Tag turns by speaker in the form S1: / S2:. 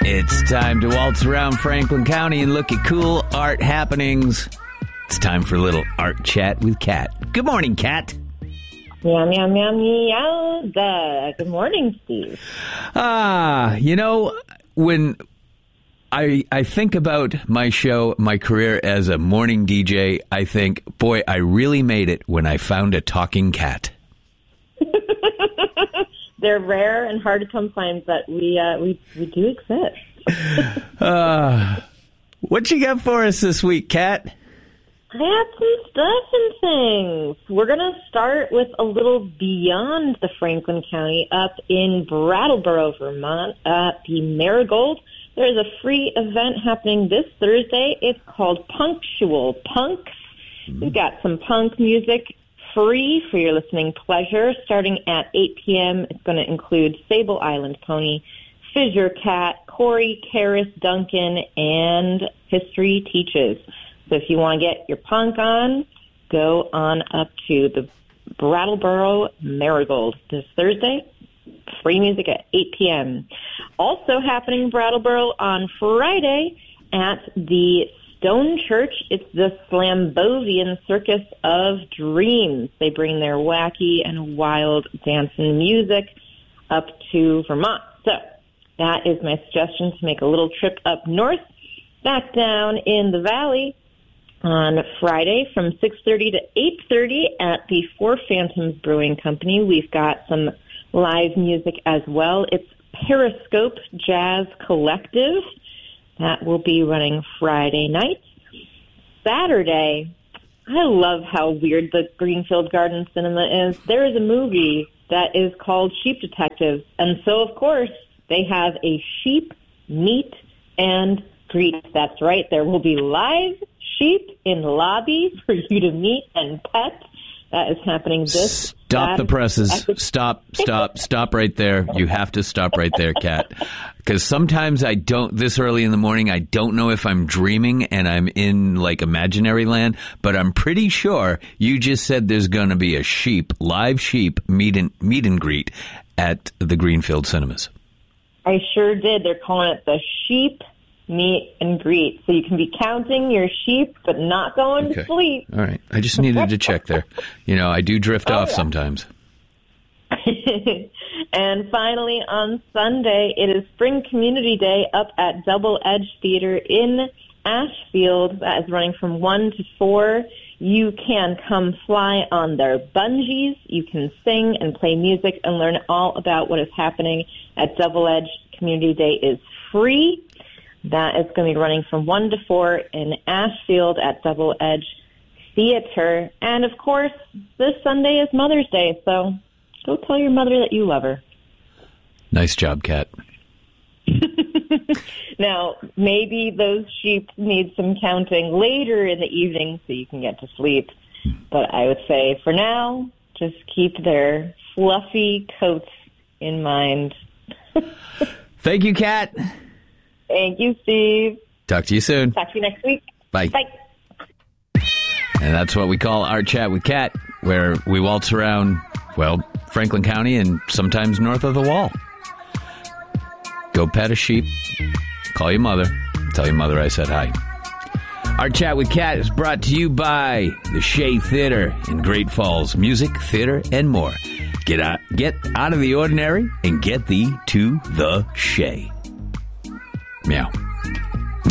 S1: It's time to waltz around Franklin County and look at cool art happenings. It's time for a little art chat with Kat. Good morning, Kat.
S2: Meow, meow, meow, meow. Good morning, Steve.
S1: When I think about my show, my career as a morning DJ, I think, boy, I really made it when I found a talking cat.
S2: They're rare and hard to come find, but we do exist.
S1: What you got for us this week, Kat?
S2: I have some stuff and things. We're going to start with a little beyond the Franklin County, up in Brattleboro, Vermont, at the Marigold. There's a free event happening this Thursday. It's called Punctual Punks. We've got some punk music free for your listening pleasure. Starting at 8 p.m., it's going to include Sable Island Pony, Fissure Cat, Corey, Karis, Duncan, and History Teaches. So if you want to get your punk on, go on up to the Brattleboro Marigold this Thursday. Free music at 8 p.m. Also happening in Brattleboro on Friday at the Stone Church. It's the Slambovian Circus of Dreams. They bring their wacky and wild dance and music up to Vermont. So that is my suggestion, to make a little trip up north, back down in the valley on Friday from 6:30 to 8:30 at the Four Phantoms Brewing Company. We've got some live music as well. It's Periscope Jazz Collective. That will be running Friday night. Saturday, I love how weird the Greenfield Garden Cinema is. There is a movie that is called Sheep Detectives, and so, of course, they have a sheep meet and greet. That's right. There will be live sheep in the lobby for you to meet and pet. That is happening this
S1: Stop the presses. Stop right there. You have to stop right there, Kat. Because sometimes I don't, this early in the morning, I don't know if I'm dreaming and I'm in like imaginary land, but I'm pretty sure you just said there's going to be a live sheep meet and greet at the Greenfield Cinemas.
S2: I sure did. They're calling it the Sheep Meet and Greet. So you can be counting your sheep, but not going to sleep.
S1: All right. I just needed to check there. I do drift off sometimes.
S2: And finally, on Sunday, it is Spring Community Day up at Double Edge Theater in Ashfield. That is running from 1 to 4. You can come fly on their bungees. You can sing and play music and learn all about what is happening at Double Edge. Community Day is free. That is going to be running from 1 to 4 in Ashfield at Double Edge Theater. And, of course, this Sunday is Mother's Day, so go tell your mother that you love her.
S1: Nice job, Kat.
S2: Now, maybe those sheep need some counting later in the evening so you can get to sleep. But I would say, for now, just keep their fluffy coats in mind.
S1: Thank you, Kat.
S2: Thank you, Steve.
S1: Talk to you soon.
S2: Talk to you next week.
S1: Bye.
S2: Bye.
S1: And that's what we call Art Chat with Kat, where we waltz around, Franklin County and sometimes north of the wall. Go pet a sheep. Call your mother. Tell your mother I said hi. Art Chat with Kat is brought to you by the Shea Theater in Great Falls. Music, theater, and more. Get out of the ordinary and get thee to the Shea. Meow.